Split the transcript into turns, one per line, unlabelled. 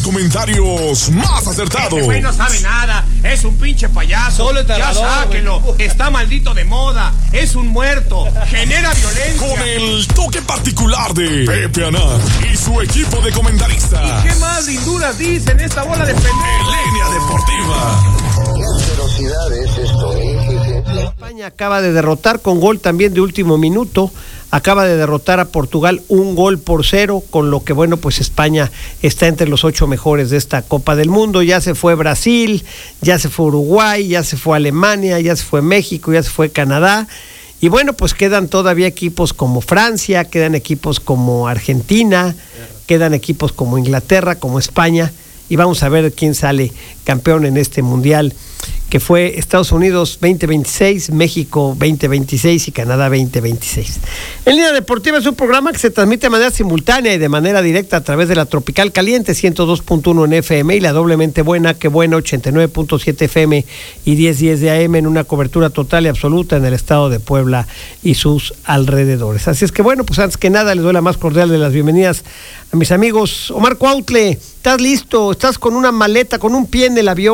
comentarios más acertados.
Este güey no sabe nada, es un pinche payaso.
Solo el
ya
talador,
sáquelo, está maldito de moda, es un muerto, genera violencia.
Con el toque particular de Pepe Anán y su equipo de comentaristas.
¿Y qué más linduras dicen esta bola de pendejos?
En Línea Deportiva.
Qué asquerosidad es esto,
España acaba de derrotar con gol también de último minuto, acaba de derrotar a Portugal 1-0, con lo que bueno, pues España está entre los 8 mejores de esta Copa del Mundo. Ya se fue Brasil, ya se fue Uruguay, ya se fue Alemania, ya se fue México, ya se fue Canadá. Y bueno, pues quedan todavía equipos como Francia, quedan equipos como Argentina, quedan equipos como Inglaterra, como España, y vamos a ver quién sale campeón en este mundial, que fue Estados Unidos 2026, México 2026 y Canadá 2026. En Línea Deportiva es un programa que se transmite de manera simultánea y de manera directa a través de la Tropical Caliente 102.1 en FM y la doblemente buena, que buena 89.7 FM y 1010 de AM en una cobertura total y absoluta en el estado de Puebla y sus alrededores. Así es que bueno, pues antes que nada les doy la más cordial de las bienvenidas a mis amigos. Omar Cuautle, ¿estás listo? ¿Estás con una maleta, con un pie en el avión?